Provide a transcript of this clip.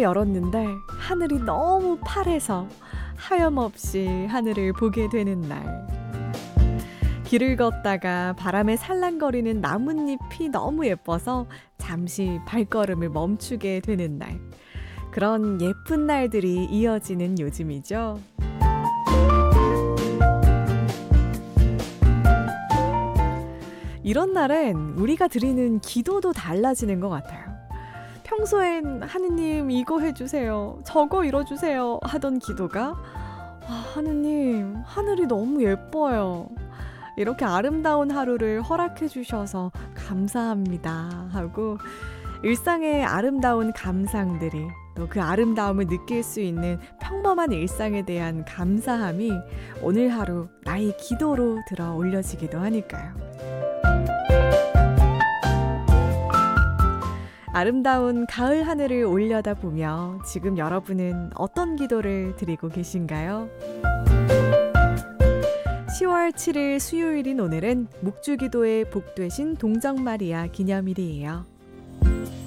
열었는데 하늘이 너무 파래서 하염없이 하늘을 보게 되는 날. 길을 걷다가 바람에 살랑거리는 나뭇잎이 너무 예뻐서 잠시 발걸음을 멈추게 되는 날. 그런 예쁜 날들이 이어지는 요즘이죠. 이런 날엔 우리가 드리는 기도도 달라지는 것 같아요. 평소엔 하느님 이거 해주세요, 저거 이뤄주세요 하던 기도가 하느님 하늘이 너무 예뻐요, 이렇게 아름다운 하루를 허락해 주셔서 감사합니다 하고 일상의 아름다운 감상들이 또 그 아름다움을 느낄 수 있는 평범한 일상에 대한 감사함이 오늘 하루 나의 기도로 들어 올려지기도 하니까요. 아름다운 가을 하늘을 올려다보며 지금 여러분은 어떤 기도를 드리고 계신가요? 10월 7일 수요일인 오늘은 묵주기도의 복되신 동정마리아 기념일이에요.